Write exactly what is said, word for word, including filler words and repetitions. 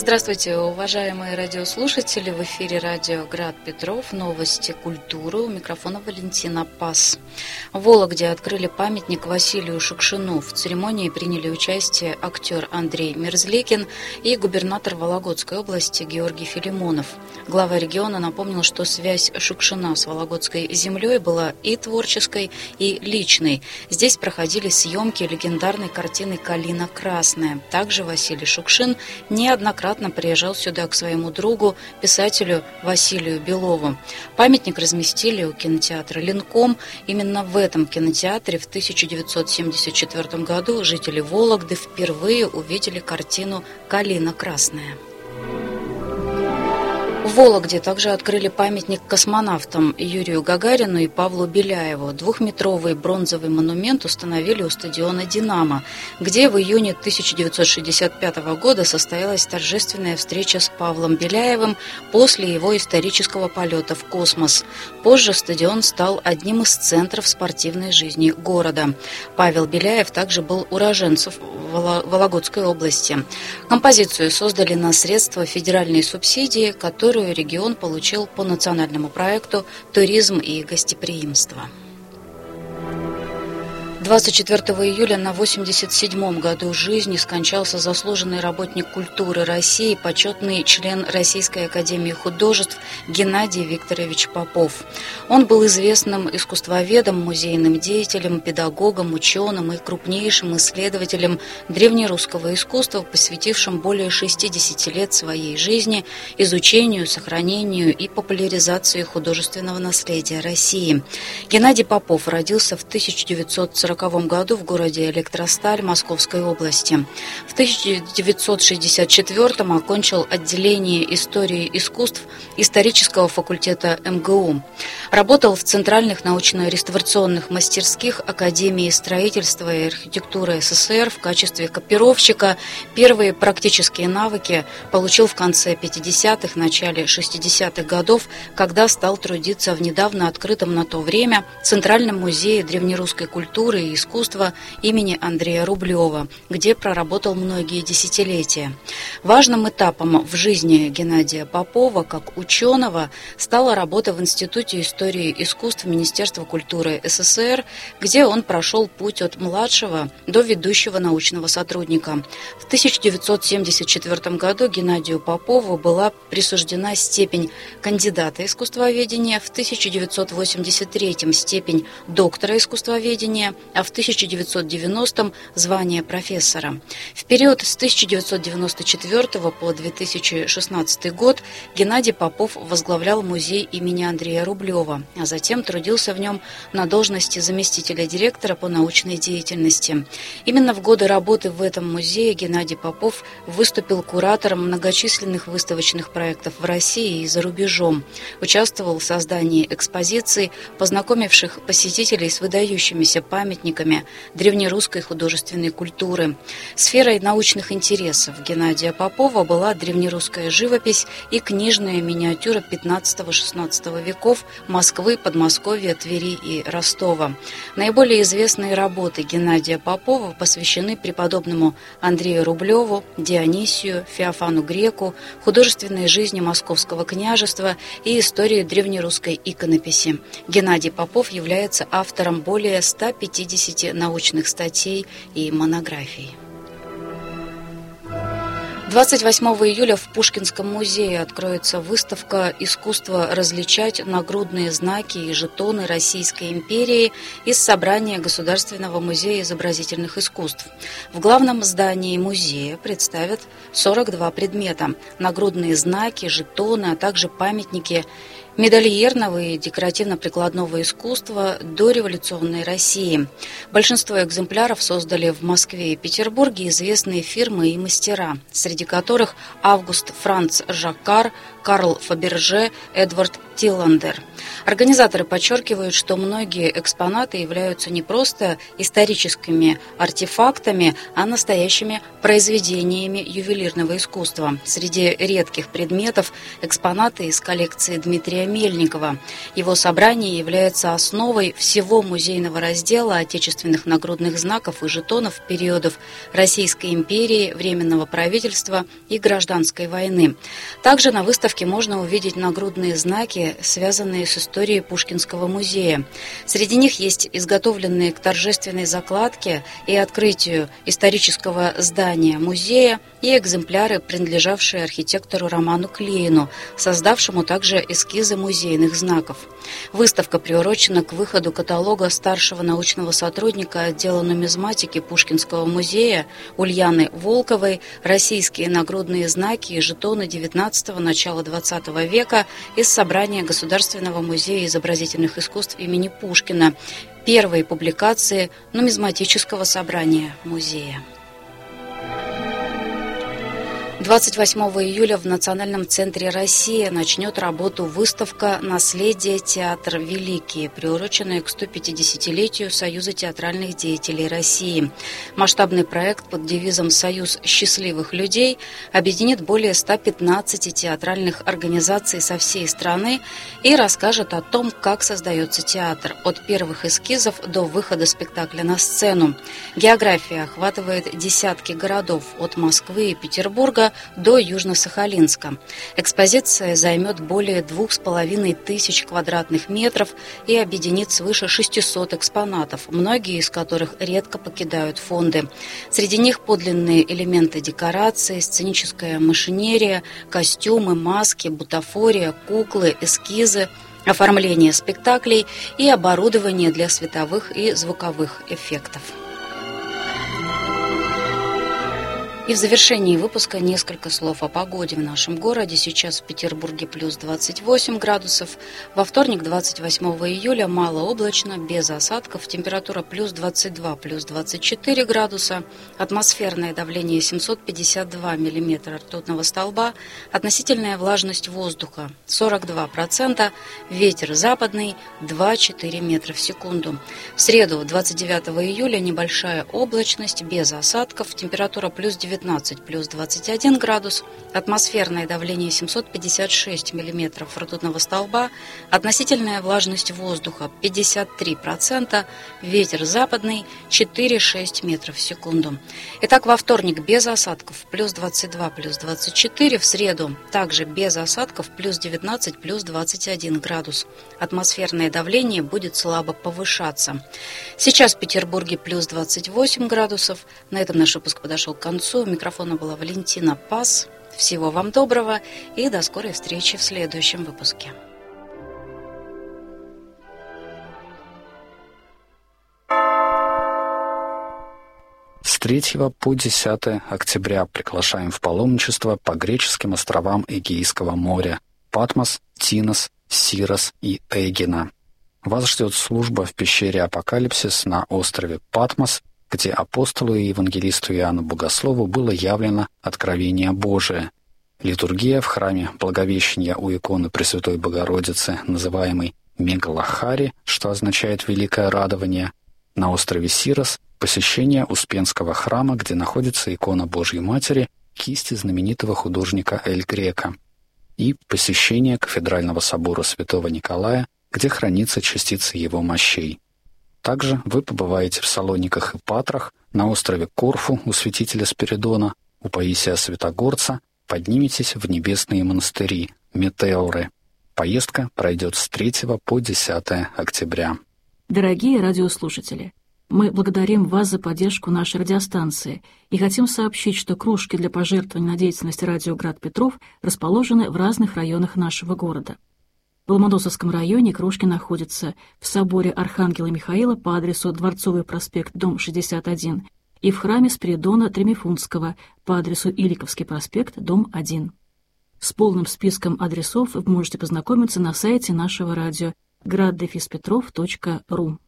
Здравствуйте, уважаемые радиослушатели. В эфире радио «Град Петров». Новости культуры. У микрофона Валентина Пас. В Вологде открыли памятник Василию Шукшину. В церемонии приняли участие актер Андрей Мерзликин и губернатор Вологодской области Георгий Филимонов. Глава региона напомнил, что связь Шукшина с вологодской землей была и творческой, и личной. Здесь проходили съемки легендарной картины «Калина красная». Также Василий Шукшин неоднократно приезжал сюда к своему другу, писателю Василию Белову. Памятник разместили у кинотеатра «Ленком». Именно в этом кинотеатре в тысяча девятьсот семьдесят четвёртом году жители Вологды впервые увидели картину «Калина красная». В Вологде также открыли памятник космонавтам Юрию Гагарину и Павлу Беляеву. Двухметровый бронзовый монумент установили у стадиона «Динамо», где в июне тысяча девятьсот шестьдесят пятого года состоялась торжественная встреча с Павлом Беляевым после его исторического полета в космос. Позже стадион стал одним из центров спортивной жизни города. Павел Беляев также был уроженцем Вологодской области. Композицию создали на средства федеральной субсидии, которую регион получил по национальному проекту «Туризм и гостеприимство». двадцать четвёртого июля на восемьдесят седьмом году жизни скончался заслуженный работник культуры России, почетный член Российской академии художеств Геннадий Викторович Попов. Он был известным искусствоведом, музейным деятелем, педагогом, ученым и крупнейшим исследователем древнерусского искусства, посвятившим более шестидесяти лет своей жизни изучению, сохранению и популяризации художественного наследия России. Геннадий Попов родился в тысяча девятьсот сороковом году в городе Электросталь Московской области. В тысяча девятьсот шестьдесят четвёртом окончил отделение истории искусств исторического факультета эм гэ у. Работал в центральных научно-реставрационных мастерских Академии строительства и архитектуры эс эс эс эр в качестве копировщика. Первые практические навыки получил в конце пятидесятых, начале шестидесятых годов, когда стал трудиться в недавно открытом на то время Центральном музее древнерусской культуры и искусства имени Андрея Рублева, где проработал многие десятилетия. Важным этапом в жизни Геннадия Попова как ученого стала работа в Институте истории искусств Министерства культуры эс эс эс эр, где он прошел путь от младшего до ведущего научного сотрудника. В тысяча девятьсот семьдесят четвёртом году Геннадию Попову была присуждена степень кандидата искусствоведения, в тысяча девятьсот восемьдесят третьем степень доктора искусствоведения, а в тысяча девятьсот девяностом звание профессора. В период с тысяча девятьсот девяносто четвёртого по две тысячи шестнадцатый год Геннадий Попов возглавлял музей имени Андрея Рублева, а затем трудился в нем на должности заместителя директора по научной деятельности. Именно в годы работы в этом музее Геннадий Попов выступил куратором многочисленных выставочных проектов в России и за рубежом, участвовал в создании экспозиций, познакомивших посетителей с выдающимися памятниками древнерусской художественной культуры. Сферой научных интересов Геннадия Попова была древнерусская живопись и книжная миниатюра пятнадцатого-шестнадцатого веков Москвы, Подмосковья, Твери и Ростова. Наиболее известные работы Геннадия Попова посвящены преподобному Андрею Рублеву, Дионисию, Феофану Греку, художественной жизни Московского княжества и истории древнерусской иконописи. Геннадий Попов является автором более ста пятидесяти научных статей и монографий. двадцать восьмого июля в Пушкинском музее откроется выставка «Искусство различать нагрудные знаки и жетоны Российской империи» из собрания Государственного музея изобразительных искусств. В главном здании музея представят сорок два предмета – нагрудные знаки, жетоны, а также памятники медальерного и декоративно-прикладного искусства дореволюционной России. Большинство экземпляров создали в Москве и Петербурге известные фирмы и мастера, среди которых Август Франц Жаккар, Карл Фаберже, Эдвард Тилландер. Организаторы подчеркивают, что многие экспонаты являются не просто историческими артефактами, а настоящими произведениями ювелирного искусства. Среди редких предметов экспонаты из коллекции Дмитрия Василия Мельникова. Его собрание является основой всего музейного раздела отечественных нагрудных знаков и жетонов периодов Российской империи, Временного правительства и Гражданской войны. Также на выставке можно увидеть нагрудные знаки, связанные с историей Пушкинского музея. Среди них есть изготовленные к торжественной закладке и открытию исторического здания музея и экземпляры, принадлежавшие архитектору Роману Клейну, создавшему также эскизы музейных знаков. Выставка приурочена к выходу каталога старшего научного сотрудника отдела нумизматики Пушкинского музея Ульяны Волковой «Российские нагрудные знаки и жетоны девятнадцатого – начала двадцатого века» из собрания Государственного музея изобразительных искусств имени Пушкина, первой публикации нумизматического собрания музея. двадцать восьмого июля в Национальном центре «Россия» начнет работу выставка «Наследие. Театр Великий», приуроченная к сто пятидесятилетию Союза театральных деятелей России. Масштабный проект под девизом «Союз счастливых людей» объединит более ста пятнадцати театральных организаций со всей страны и расскажет о том, как создается театр, от первых эскизов до выхода спектакля на сцену. География охватывает десятки городов от Москвы и Петербурга до Южно-Сахалинска. Экспозиция займет более двух с половиной тысяч квадратных метров и объединит свыше шестисот экспонатов, многие из которых редко покидают фонды. Среди них подлинные элементы декорации, сценическая машинерия, костюмы, маски, бутафория, куклы, эскизы, оформление спектаклей и оборудование для световых и звуковых эффектов. И в завершении выпуска несколько слов о погоде в нашем городе. Сейчас в Петербурге плюс двадцать восемь градусов. Во вторник, двадцать восьмого июля, малооблачно, без осадков. Температура плюс двадцать два, плюс двадцать четыре градуса. Атмосферное давление семьсот пятьдесят два миллиметра ртутного столба. Относительная влажность воздуха сорок два процента. Ветер западный два-четыре метра в секунду. В среду, двадцать девятого июля, небольшая облачность, без осадков. Температура плюс девятнадцать, плюс двадцать один градус, атмосферное давление семьсот пятьдесят шесть миллиметров ртутного столба, относительная влажность воздуха пятьдесят три процента, ветер западный четыре-шесть метров в секунду. Итак, во вторник без осадков плюс двадцать два, плюс двадцать четыре, в среду также без осадков плюс девятнадцать, плюс двадцать один градус. Атмосферное давление будет слабо повышаться. Сейчас в Петербурге плюс двадцать восемь градусов. На этом наш выпуск подошел к концу. У микрофона была Валентина Пас. Всего вам доброго и до скорой встречи в следующем выпуске. С третьего по десятое октября приглашаем в паломничество по греческим островам Эгейского моря Патмос, Тинос, Сирос и Эгина. Вас ждет служба в пещере Апокалипсис на острове Патмос, где апостолу и евангелисту Иоанну Богослову было явлено откровение Божие. Литургия в храме Благовещения у иконы Пресвятой Богородицы, называемой Мегалахари, что означает «великое радование». На острове Сирос посещение Успенского храма, где находится икона Божьей Матери, кисти знаменитого художника Эль Греко. И посещение кафедрального собора Святого Николая, где хранится частица его мощей. Также вы побываете в Салониках и Патрах, на острове Корфу у святителя Спиридона, у Паисия Святогорца, подниметесь в небесные монастыри, Метеоры. Поездка пройдет с третьего по десятое октября. Дорогие радиослушатели, мы благодарим вас за поддержку нашей радиостанции и хотим сообщить, что кружки для пожертвований на деятельность радио «Град Петров» расположены в разных районах нашего города. В Ломоносовском районе кружки находятся в соборе Архангела Михаила по адресу Дворцовый проспект, дом шестьдесят один, и в храме Спиридона Тремифунтского по адресу Иликовский проспект, дом один. С полным списком адресов вы можете познакомиться на сайте нашего радио град дефис петров точка ру.